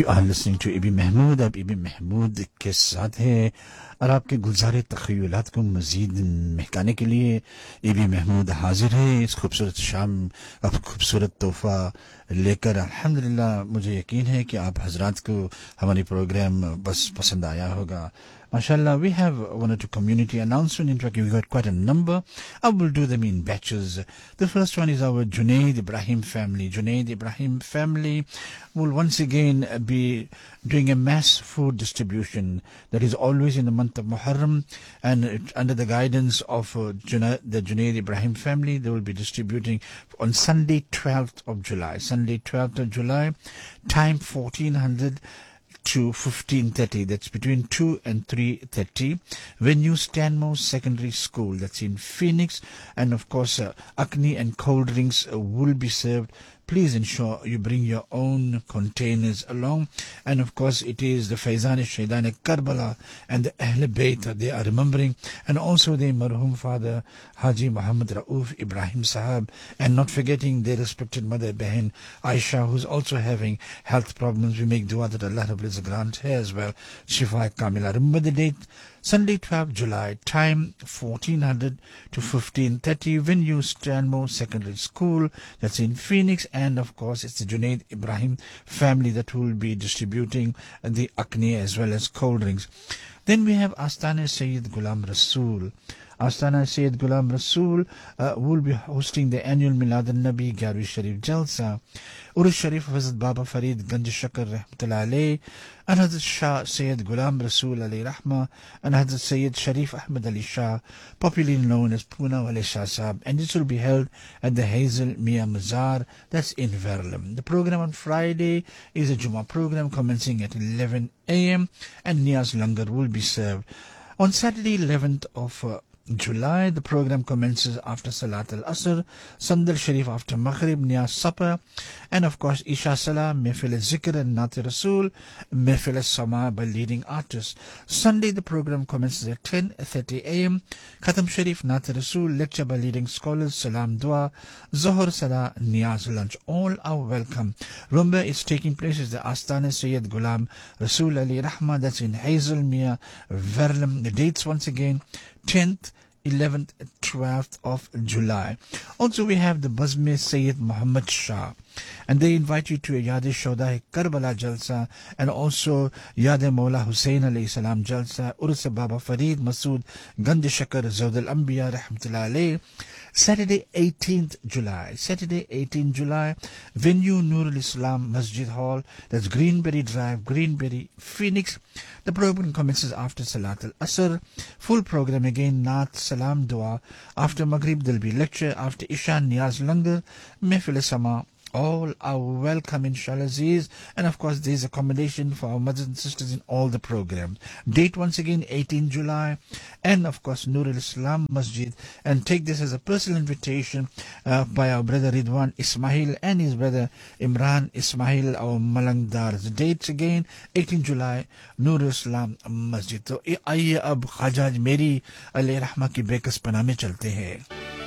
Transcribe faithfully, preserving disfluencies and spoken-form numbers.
You are listening to Ibi Mahmood. अब इबी महमूद के साथ है और आपके गुलजार तख़य्युलात को मज़ीद महकाने के लिए इबी महमूद हाजिर है इस खूबसूरत शाम अब खूबसूरत तोहफ़ा लेकर। अल्हम्दुलिल्लाह मुझे यकीन है कि आप हजरात को हमारी प्रोग्राम बस पसंद आया होगा। MashaAllah, we have one or two community announcements. In fact, we've got quite a number. I will do them in batches. The first one is our Junaid Ibrahim family. Junaid Ibrahim family will once again be doing a mass food distribution that is always in the month of Muharram, and it, under the guidance of uh, Juna, the Junaid Ibrahim family, they will be distributing on Sunday twelfth of July. Sunday twelfth of July, time fourteen hundred to fifteen thirty. That's between two and three thirty. Venue Stanmore Secondary School. That's in Phoenix. And of course, uh, Acne and cold drinks uh, will be served. Please ensure you bring your own containers along. And of course, it is the Faizan-e-Shaidan Karbala and the Ahl Bayt that they are remembering. And also the marhum father, Haji Muhammad Rauf Ibrahim Sahab. And not forgetting their respected mother, Behin Aisha, who's also having health problems. We make dua that Allah Rabbil Izzat grant her as well Shifa Kamila. Remember the date, Sunday twelfth July, time fourteen hundred to fifteen thirty. Venue Stanmore Secondary School, that's in Phoenix. And of course, it's the Junaid Ibrahim family that will be distributing the Acne as well as cold drinks. Then we have Astana Sayyid Ghulam Rasool. Astana Sayyid Ghulam Rasool uh, will be hosting the annual Milad al-Nabi Garwi Sharif Jalsa. Urus Sharif Hazrat Baba Farid Ganj Shakar Rahmatullah Alayh, and Hazrat Shah Sayyid Ghulam Rasool Alayhi Rahma, and Hazrat Sayyid Sharif Ahmad Ali Shah, popularly known as Puna Wali Shah Sahab. And this will be held at the Hazel Mia Mazar, that's in Verulam. The program on Friday is a Jummah program commencing at eleven a m and Niyaz Langar will be served. On Saturday eleventh of uh, July, the program commences after Salat al-Asr, Sandal Sharif after Maghrib, Niyaz Supper, and of course Isha Salah, Mehfil al-Zikr and Nati Rasool, Mehfil al-Sama by leading artists. Sunday, the program commences at ten thirty a m Khatam Sharif, Nati Rasool, lecture by leading scholars, Salam Dua, Zohar Salah, Niyaz Lunch. All are welcome. Remember, it's taking place at the Astana Sayyid Ghulam Rasool Ali Rahma, that's in Hazel Mia, Verulam. The dates once again, tenth, eleventh, twelfth of July. Also, we have the Bazme Sayyid Muhammad Shah, and they invite you to a Yad Shoda Karbala Jalsa, and also Yad Mawla Hussain alayhi salam Jalsa, Urus Baba Farid Masood Gand Shakar Zawd al-Anbiya Rahmatullah Alayh. Saturday eighteenth July. Saturday eighteenth July, venue Nurul Islam Masjid Hall, that's Greenberry Drive, Greenberry, Phoenix. The program commences after Salat al-Asr. Full program again, Naat, Salam, Dua. After Maghrib, there'll be lecture. After Isha, Niyaz Langar, Mehfil Sama. All are welcome, inshallah Aziz. And of course, there's accommodation for our mothers and sisters in all the programs. Date once again, eighteenth July. And of course, Nur al-Islam Masjid. And take this as a personal invitation uh, by our brother Ridwan Ismail and his brother Imran Ismail, our Malangdar. The dates again, eighteenth July, Nur al-Islam Masjid. तो आइए अब ख्वाजा मेरी अलैहि रहमा की बेकस पनाह में चलते हैं.